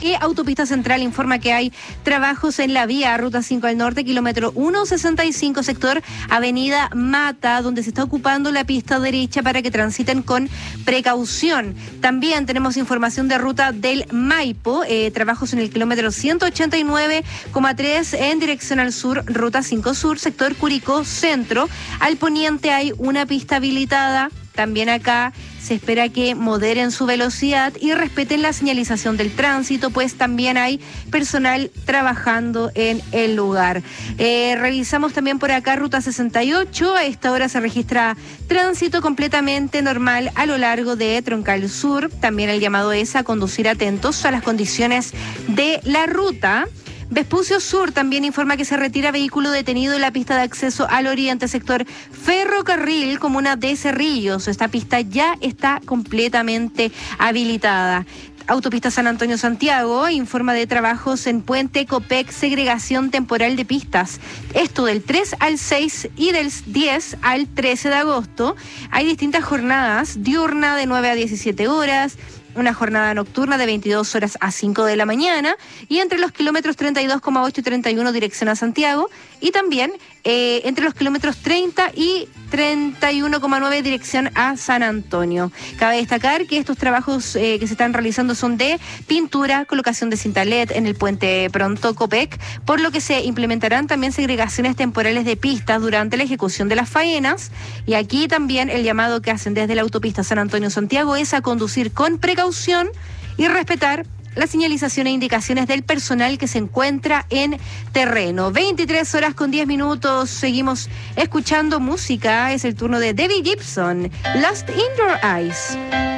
Y Autopista Central informa que hay trabajos en la vía Ruta 5 al norte, kilómetro 165, sector Avenida Mata, donde se está ocupando la pista derecha para que transiten con precaución. También tenemos información de Ruta del Maipo, trabajos en el kilómetro 189,3 en dirección al sur, Ruta 5 Sur, sector Curicó Centro. Al poniente hay una pista habilitada. También acá se espera que moderen su velocidad y respeten la señalización del tránsito, pues también hay personal trabajando en el lugar. Revisamos también por acá Ruta 68. A esta hora se registra tránsito completamente normal a lo largo de Troncal Sur. También el llamado es a conducir atentos a las condiciones de la ruta. Vespucio Sur también informa que se retira vehículo detenido en la pista de acceso al oriente, sector Ferrocarril, comuna de Cerrillos. Esta pista ya está completamente habilitada. Autopista San Antonio-Santiago informa de trabajos en Puente Copec, segregación temporal de pistas. Esto del 3 al 6 y del 10 al 13 de agosto. Hay distintas jornadas, diurna de 9 a 17 horas, una jornada nocturna de 22 horas a 5 de la mañana y entre los kilómetros 32,8 y 31 dirección a Santiago y también entre los kilómetros 30 y 31,9 dirección a San Antonio. Cabe destacar que estos trabajos que se están realizando son de pintura, colocación de cinta LED en el puente Pronto Copec, por lo que se implementarán también segregaciones temporales de pistas durante la ejecución de las faenas. Y aquí también el llamado que hacen desde la autopista San Antonio-Santiago es a conducir con precaución y respetar la señalización e indicaciones del personal que se encuentra en terreno. 23 horas con 10 minutos, seguimos escuchando música, es el turno de Debbie Gibson, Lost in Your Eyes.